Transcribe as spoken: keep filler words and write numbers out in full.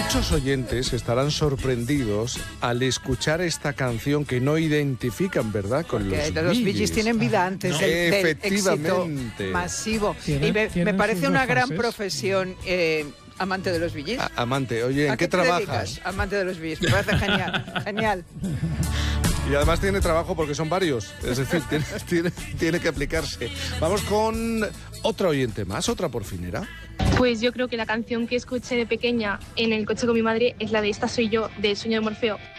Muchos oyentes estarán sorprendidos al escuchar esta canción que no identifican, ¿verdad? Con Porque los los Bee Bee Gees Gees. tienen vida antes No. del, del éxito Efectivamente. masivo. Tienen- y me, me tienen parece sus una dos gran fases. profesión, eh, amante de los Bee Gees. A- amante, oye, ¿en ¿A qué, te trabajas? dedicas? Amante de los Bee Gees. Me parece genial, genial. Y además tiene trabajo porque son varios. Es decir, tiene, tiene, tiene que aplicarse. Vamos con otra oyente más, otra porfinera. Pues yo creo que la canción que escuché de pequeña en el coche con mi madre es la de Esta soy yo, de Sueño de Morfeo.